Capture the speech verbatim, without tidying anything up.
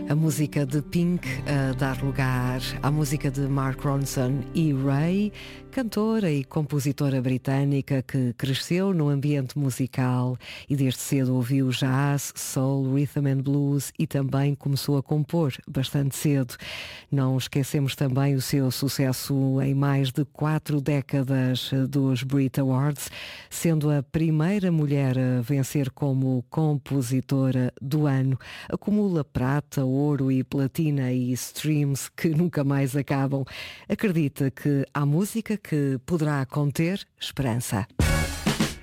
A música de Pink a dar lugar à música de Mark Ronson e Ray, cantora e compositora britânica que cresceu no ambiente musical e desde cedo ouviu jazz, soul, rhythm and blues e também começou a compor bastante cedo. Não esquecemos também o seu sucesso em mais de quatro décadas dos Brit Awards, sendo a primeira mulher a vencer como compositora do ano. Acumula prata, ouro e platina e streams que nunca mais acabam. Acredita que há música que poderá conter esperança.